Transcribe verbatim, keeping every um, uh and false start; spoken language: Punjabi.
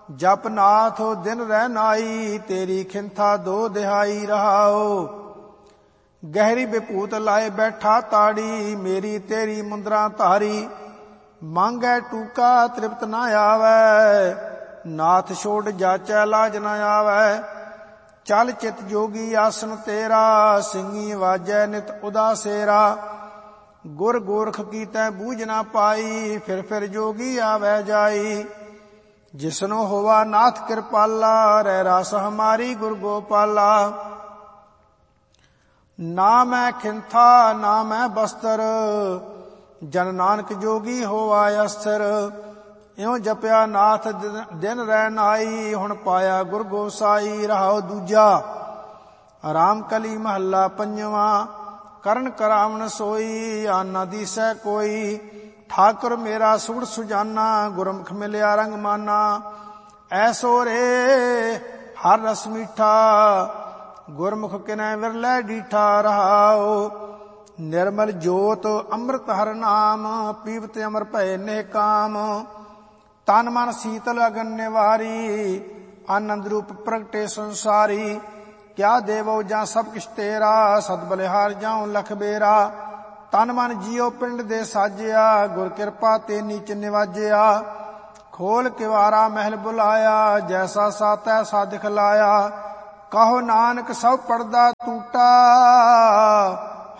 ਜਪ ਨਾਥ ਦਿਨ ਰਹਿ ਨਾਈ, ਤੇਰੀ ਖਿੰਥਾ ਦੋ ਦਿਹਾਈ ਰਹਾਓ। ਗਹਿਰੀ ਵਿਭੂਤ ਲਾਏ ਬੈਠਾ ਤਾੜੀ, ਮੇਰੀ ਤੇਰੀ ਮੁੰਦਰਾ ਧਾਰੀ। ਮੰਗੈ ਟੂਕਾ ਤ੍ਰਿਪਤ ਨਾ ਆਵੈ, ਨਾਥ ਛੋੜ ਜਾਚੈ ਲਾਜ ਨਾ ਆਵੈ। ਚਲ ਚਿਤ ਜੋਗੀ ਆਸਨ ਤੇਰਾ, ਸਿੰਘੀ ਵਾਜੈ ਨਿਤ ਉਦਾਸੇਰਾ। ਗੁਰ ਗੋਰਖ ਕੀਤੈ ਬੂਝ ਨਾ ਪਾਈ, ਫਿਰ ਫਿਰ ਜੋਗੀ ਆਵੈ ਜਾਈ। ਜਿਸਨੋ ਹੋਵਾ ਨਾਥ ਕਿਰਪਾਲਾ, ਰਹਿ ਰਾਸ ਹਮਾਰੀ ਗੁਰ ਗੋਪਾਲਾ। ਨਾ ਮੈਂ ਖਿੰਥਾ ਨਾ ਮੈਂ ਬਸਤਰ, ਜਨ ਨਾਨਕ ਜੋਗੀ ਹੋਵਾ ਅਸਥਿਰ। ਇਉ ਜਪਿਆ ਨਾਥ ਦਿਨ ਰਹਿ ਨਾਈ, ਹੁਣ ਪਾਇਆ ਗੁਰ ਗੋਸਾਈ ਰਹਾਉ ਦੂਜਾ। ਰਾਮ ਕਲੀ ਮਹੱਲਾ ਪੰਜਵਾਂ। ਕਰਨ ਕਰਾਵਣ ਸੋਈ, ਆਨਾ ਦੀਸੈ ਕੋਈ। ਠਾਕੁਰ ਮੇਰਾ ਸੁਗੜ ਸੁਜਾਨਾ, ਗੁਰਮੁਖ ਮਿਲਿਆ ਰੰਗ ਮਾਨਾ। ਐਸੋ ਰੇ ਹਰ ਰਸ ਮੀਠਾ, ਗੁਰਮੁਖ ਕਿਨੈ ਵਿਰਲੇ ਡੀਠਾ ਰਹਾਉ। ਨਿਰਮਲ ਜੋਤ ਅੰਮ੍ਰਿਤ ਹਰ ਨਾਮ, ਪੀਵਤ ਅਮਰ ਭਏ ਨੇਹ ਕਾਮ। ਤਨ ਮਨ ਸੀਤਲ ਅਗਨ ਨਿਵਾਰੀ, ਆਨੰਦ ਰੂਪ ਪ੍ਰਗਟੇ ਸੰਸਾਰੀ। ਕਿਆ ਦੇਵੋ ਜਾਂ ਸਭ ਕਿਛ ਤੇਰਾ, ਸਦ ਬਲਿਹਾਰ ਜਾਉ ਲਖ ਬੇਰਾ। ਤਨ ਮਨ ਜੀਉ ਪਿੰਡ ਦੇ ਸਾਜਿਆ, ਗੁਰ ਕਿਰਪਾ ਤੇ ਨੀਚ ਨਿਵਾਜਿਆ। ਖੋਲ ਕਿਵਾਰਾ ਮਹਿਲ ਬੁਲਾਇਆ, ਜੈਸਾ ਸਾ ਤੈਸਾ ਦਿਖਲਾਇਆ। ਕਹੋ ਨਾਨਕ ਸਭ ਪੜਦਾ ਟੂਟਾ,